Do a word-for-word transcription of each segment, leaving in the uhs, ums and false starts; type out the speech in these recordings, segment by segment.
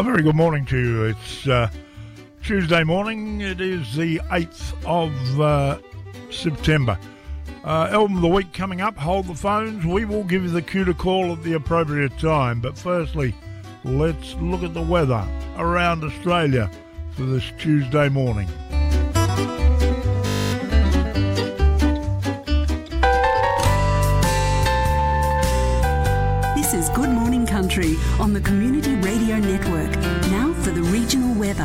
A very good morning to you. It's uh, Tuesday morning. It is the eighth of uh, September. Uh, album of the week coming up. Hold the phones. We will give you the cue to call at the appropriate time. But firstly, let's look at the weather around Australia for this Tuesday morning. This is Good Morning Country on the Community Radio Network. Now for the regional weather.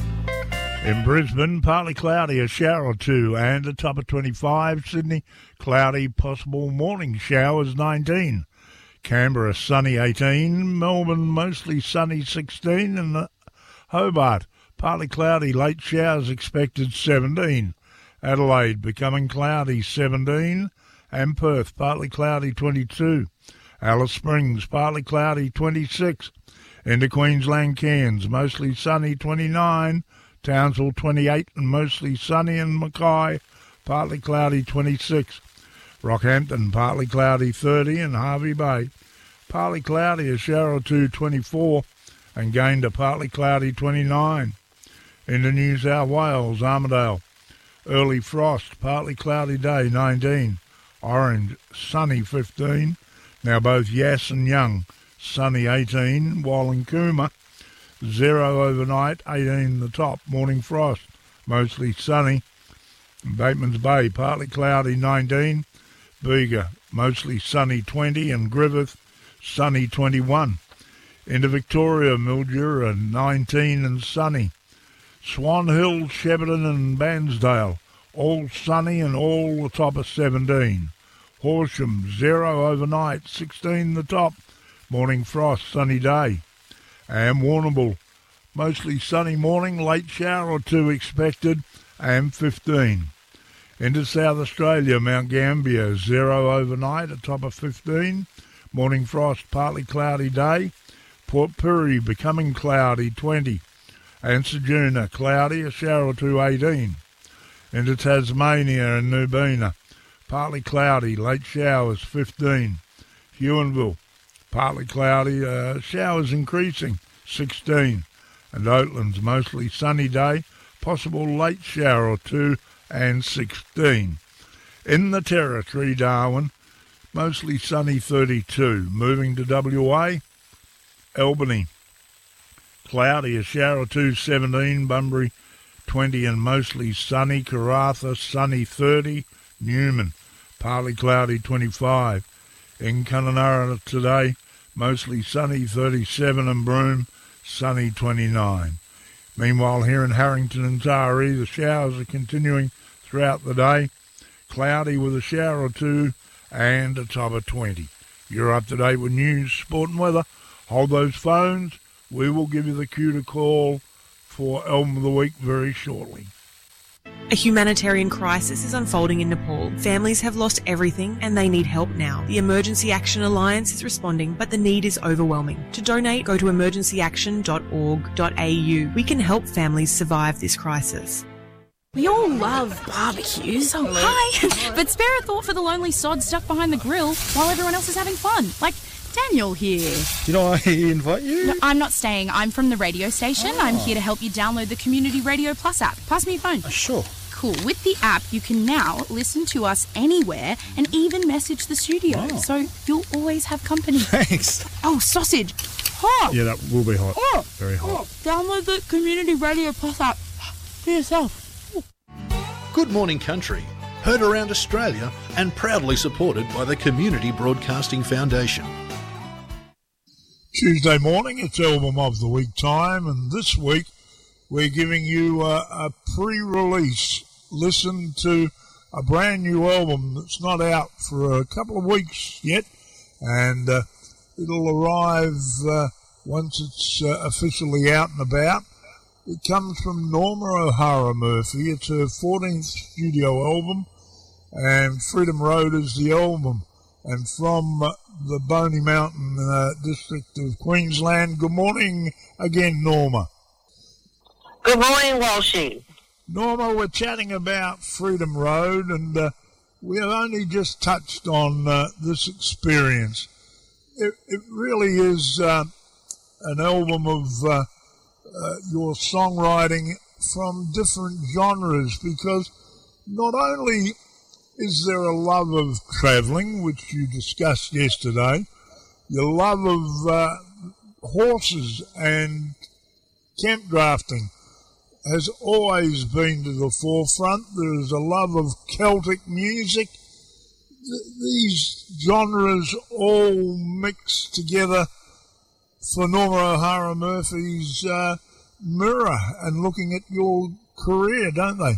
In Brisbane, partly cloudy, a shower or two, and a top of twenty-five. Sydney, cloudy, possible morning showers, nineteen. Canberra, sunny, eighteen. Melbourne, mostly sunny, sixteen. And Hobart, partly cloudy, late showers expected, seventeen. Adelaide, becoming cloudy, seventeen. And Perth, partly cloudy, twenty-two. Alice Springs, partly cloudy, twenty-six. Into Queensland, Cairns, mostly sunny, twenty-nine. Townsville, twenty-eight, and mostly sunny. And Mackay, partly cloudy, twenty-six. Rockhampton, partly cloudy, thirty. And Hervey Bay, partly cloudy, a shower or two, twenty-four. And Gayndah, partly cloudy, twenty-nine. Into New South Wales, Armidale, early frost, partly cloudy day, nineteen. Orange, sunny, fifteen. Now both Yass and Young, sunny, eighteen. While in Cooma, zero overnight, eighteen the top. Morning frost, mostly sunny. Bateman's Bay, partly cloudy, nineteen. Bega, mostly sunny, twenty. And Griffith, sunny, twenty-one. Into Victoria, Mildura, nineteen and sunny. Swan Hill, Shepparton and Bairnsdale, all sunny and all the top of seventeen. Horsham, zero overnight, sixteen the top. Morning frost, sunny day. And Warrnambool, mostly sunny morning, late shower or two expected, and fifteen. Into South Australia, Mount Gambier, zero overnight, a top of fifteen. Morning frost, partly cloudy day. Port Pirie, becoming cloudy, twenty. And Ceduna, cloudy, a shower or two, eighteen. Into Tasmania and Nubina, partly cloudy, late showers, fifteen. Huonville, partly cloudy, uh, showers increasing, sixteen. And Oatlands, mostly sunny day, possible late shower or two, and sixteen. In the Territory, Darwin, mostly sunny, thirty-two. Moving to W A, Albany, cloudy, a shower or two, seventeen. Bunbury, twenty and mostly sunny. Karratha, sunny, thirty. Newman, partly cloudy, twenty-five. In Kununurra today, mostly sunny, thirty-seven. And Broome, sunny, twenty-nine. Meanwhile, here in Harrington and Taree, the showers are continuing throughout the day. Cloudy with a shower or two and a top of twenty. You're up to date with news, sport and weather. Hold those phones. We will give you the cue to call for Album of the Week very shortly. A humanitarian crisis is unfolding in Nepal. Families have lost everything and they need help now. The Emergency Action Alliance is responding, but the need is overwhelming. To donate, go to emergency action dot org dot a u. We can help families survive this crisis. We all love barbecues. Oh, hi. But spare a thought for the lonely sod stuck behind the grill while everyone else is having fun. Like Daniel here. Did I invite you? No, I'm not staying. I'm from the radio station. Oh. I'm here to help you download the Community Radio Plus app. Pass me your phone. Oh, sure. Cool. With the app, you can now listen to us anywhere and even message the studio. Oh. So you'll always have company. Thanks. Oh, sausage. Hot. Yeah, that will be hot. Oh. Very hot. Oh. Download the Community Radio Plus app for yourself. Good Morning Country, heard around Australia and proudly supported by the Community Broadcasting Foundation. Tuesday morning, it's Album of the Week time, and this week we're giving you a, a pre-release listen to a brand new album that's not out for a couple of weeks yet, and uh, it'll arrive uh, once it's uh, officially out and about. It comes from Norma O'Hara Murphy. It's her fourteenth studio album, and Freedom Road is the album. And from uh, the Boney Mountain uh, district of Queensland, good morning again, Norma. Good morning, Walshy. Norma, we're chatting about Freedom Road, and uh, we have only just touched on uh, this experience. It, it really is uh, an album of uh, uh, your songwriting from different genres, because not only is there a love of travelling, which you discussed yesterday, your love of uh, horses and camp drafting has always been to the forefront. There is a love of Celtic music. Th- these genres all mix together for Norma O'Hara Murphy's uh, mirror and looking at your career, don't they?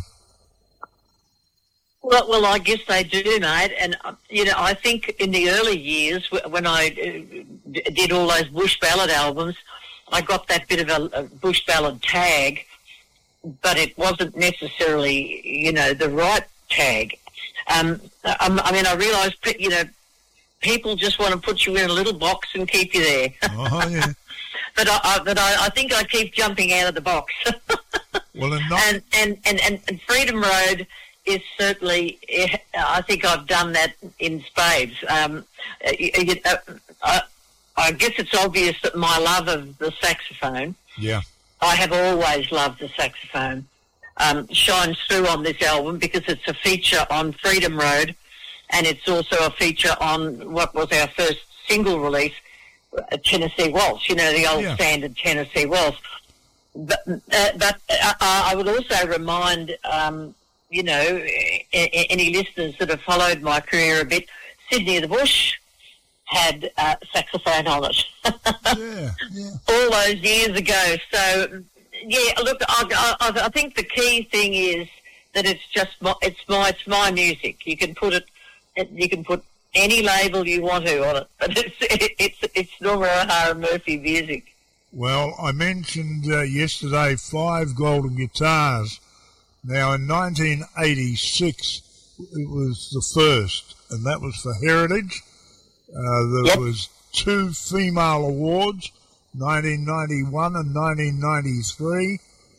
Well, well, I guess they do, mate. And, uh, you know, I think in the early years when I uh, did all those bush ballad albums, I got that bit of a, a bush ballad tag, but it wasn't necessarily, you know, the right tag. Um, I, I mean, I realised, you know, people just want to put you in a little box and keep you there. Oh, yeah. But I, I, but I, I think I keep jumping out of the box. Well, and, not- and, and, and, and, and Freedom Road is certainly, I think I've done that in spades. Um, you, you, uh, I, I guess it's obvious that my love of the saxophone, yeah, I have always loved the saxophone, um, shines through on this album because it's a feature on Freedom Road, and it's also a feature on what was our first single release, uh, Tennessee Waltz, you know, the old yeah. standard Tennessee Waltz. But, uh, but uh, I would also remind, um, you know, a- a- any listeners that have followed my career a bit, Sydney of the Bush had uh, saxophone on it. yeah, yeah. All those years ago. So, yeah, look, I, I, I think the key thing is that it's just my, it's my, it's my music. You can put it, you can put any label you want to on it, but it's it's it's Norma O'Hara Murphy music. Well, I mentioned uh, yesterday Five Golden Guitars. Now, in nineteen eighty-six, it was the first, and that was for Heritage. Uh, there Yep. was two female awards, nineteen ninety-one and nineteen ninety-three.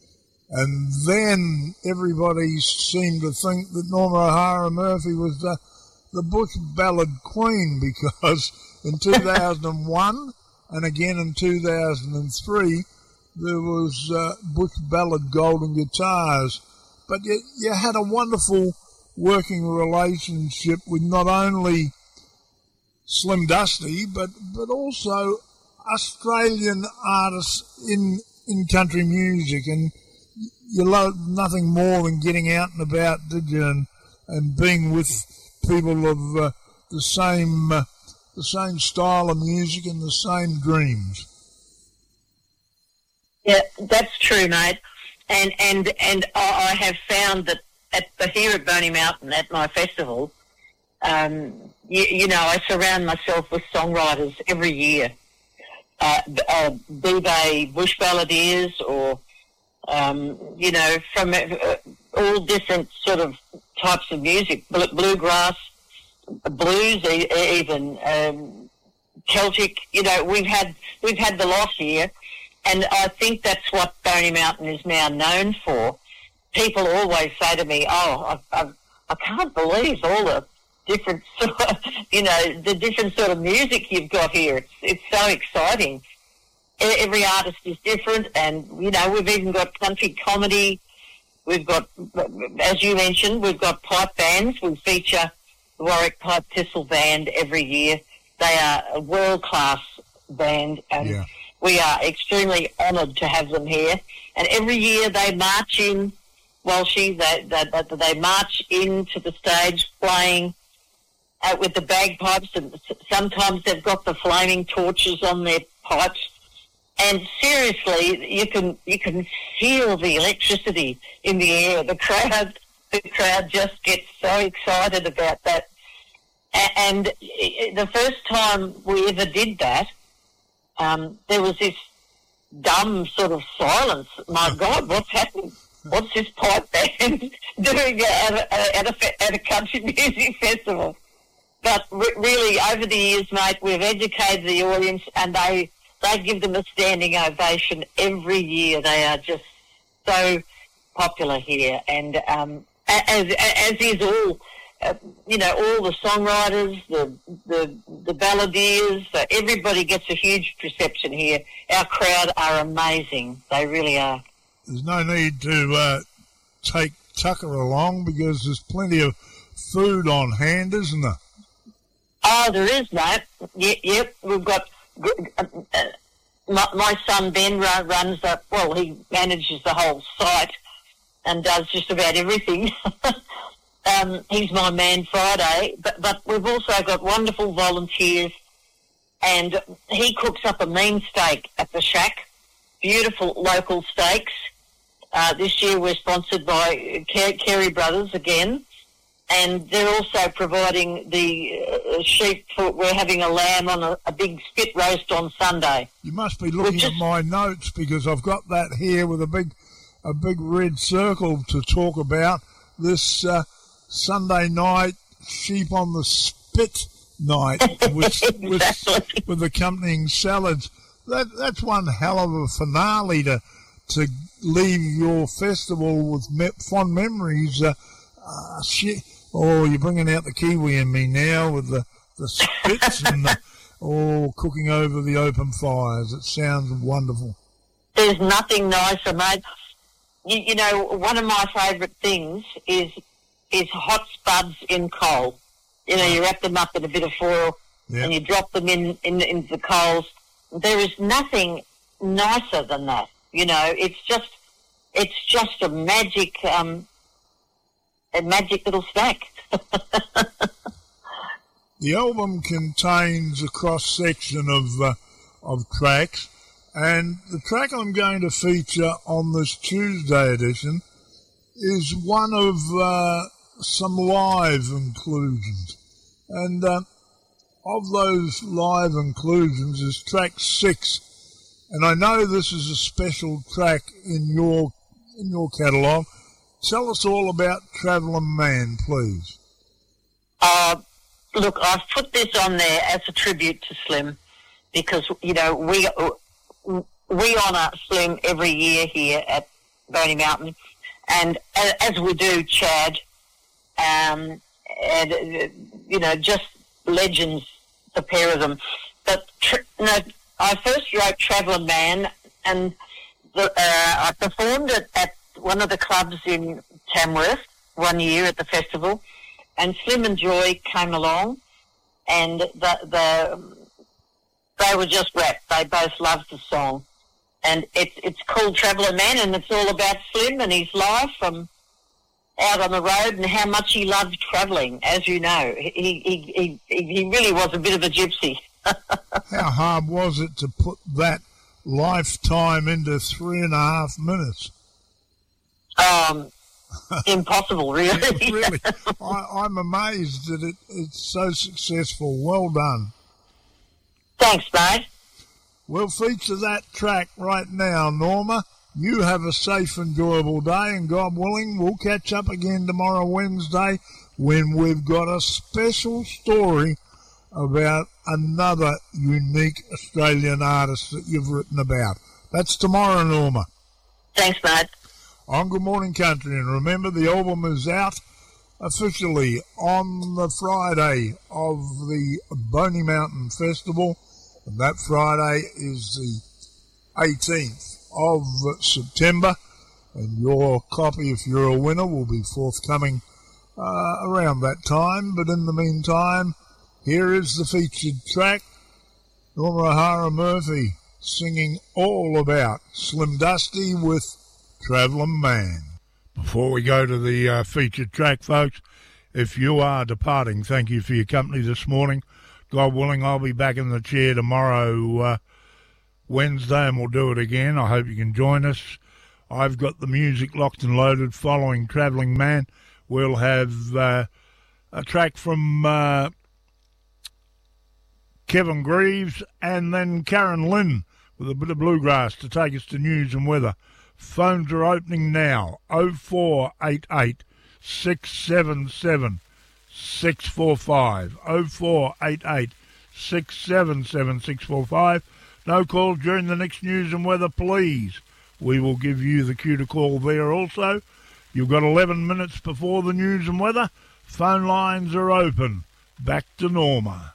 And then everybody seemed to think that Norma O'Hara Murphy was the, the Bush Ballad Queen, because in two thousand one and again in two thousand three, there was uh, Bush Ballad Golden Guitars. But you, you had a wonderful working relationship with not only Slim Dusty, but, but also Australian artists in, in country music. And you loved nothing more than getting out and about, did you, and, and being with people of uh, the same uh, the same style of music and the same dreams. Yeah, that's true, mate. And and and I I have found that at the, here at Boney Mountain at my festival, um, you, you know, I surround myself with songwriters every year, uh, uh, be they bush balladeers or um, you know, from uh, all different sort of types of music, bl- bluegrass, blues, e- even um, Celtic. You know, we've had we've had the lot here. And I think that's what Boney Mountain is now known for. People always say to me, oh, I, I, I can't believe all the different, sort of, you know, the different sort of music you've got here. It's, it's so exciting. Every artist is different, and, you know, we've even got country comedy. We've got, as you mentioned, we've got pipe bands. We feature the Warwick Pipe Thistle Band every year. They are a world-class band, and Yeah. we are extremely honoured to have them here. And every year they march in, Walshy, they, they, they, they march into the stage playing uh, with the bagpipes, and s- sometimes they've got the flaming torches on their pipes. And seriously, you can you can feel the electricity in the air. The crowd, the crowd just gets so excited about that. A- And the first time we ever did that, Um, there was this dumb sort of silence. My God, what's happening? What's this pipe band doing at a, at a, fe- at a country music festival? But re- really, over the years, mate, we've educated the audience, and they they give them a standing ovation every year. They are just so popular here, and um, as as is all uh, you know, all the songwriters, the the the balladeers, uh, everybody gets a huge reception here. Our crowd are amazing. They really are. There's no need to uh, take Tucker along because there's plenty of food on hand, isn't there? Oh, there is, mate. Yep, yep. We've got uh, uh, my, my son Ben runs the, well, he manages the whole site and does just about everything. um, he's my man Friday, but, but we've also got wonderful volunteers, and he cooks up a mean steak at the shack. Beautiful local steaks. Uh, this year we're sponsored by Ker- Kerry Brothers again, and they're also providing the uh, sheep for, we're having a lamb on a, a big spit roast on Sunday. You must be looking just, at my notes because I've got that here with a big a big red circle to talk about this uh, Sunday night sheep on the spit night with, exactly. with, with accompanying salads. That That's one hell of a finale to to leave your festival with me- fond memories. Uh, uh, shit. Oh, you're bringing out the Kiwi in me now with the, the spits and the, oh, cooking over the open fires. It sounds wonderful. There's nothing nicer, mate. You, you know, one of my favourite things is is hot spuds in coal. You know, you wrap them up in a bit of foil yep. and you drop them in, in into the coals. There is nothing nicer than that. You know, it's just it's just a magic um, a magic little snack. The album contains a cross section of uh, of tracks, and the track I'm going to feature on this Tuesday edition is one of uh, some live inclusions, and uh, of those live inclusions is track six. And I know this is a special track in your in your catalogue. Tell us all about Travelling Man, please. Uh, look, I've put this on there as a tribute to Slim because, you know, we we honour Slim every year here at Boney Mountain, and as we do Chad, um, and, you know, just legends, the pair of them. But, you know, I first wrote Travelling Man, and the, uh, I performed it at one of the clubs in Tamworth one year at the festival, and Slim and Joy came along, and the, the they were just wrapped. They both loved the song, and it's it's called Travelling Man, and it's all about Slim and his life from out on the road and how much he loved travelling. As you know, he he he he really was a bit of a gypsy. How hard was it to put that lifetime into three and a half minutes? Um, impossible, really. Really, I, I'm amazed that it, it's so successful. Well done. Thanks, mate. We'll feature that track right now, Norma. You have a safe, enjoyable day, and God willing, we'll catch up again tomorrow, Wednesday, when we've got a special story about another unique Australian artist that you've written about. That's tomorrow, Norma. Thanks, mate. On Good Morning Country, and remember the album is out officially on the Friday of the Boney Mountain Festival, and that Friday is the eighteenth of September, and your copy, if you're a winner, will be forthcoming uh, around that time. But in the meantime, here is the featured track, Norma O'Hara Murphy singing all about Slim Dusty with Travelling Man. Before we go to the uh, featured track, folks, if you are departing, thank you for your company this morning. God willing, I'll be back in the chair tomorrow, uh, Wednesday, and we'll do it again. I hope you can join us. I've got the music locked and loaded following Travelling Man. We'll have uh, a track from Uh, Kevin Greaves, and then Karen Lynn with a bit of bluegrass to take us to news and weather. Phones are opening now, oh four eight eight, six seven seven, six four five, oh four eight eight, six seven seven, six four five. No calls during the next news and weather, please. We will give you the cue to call there also. You've got eleven minutes before the news and weather. Phone lines are open. Back to Norma.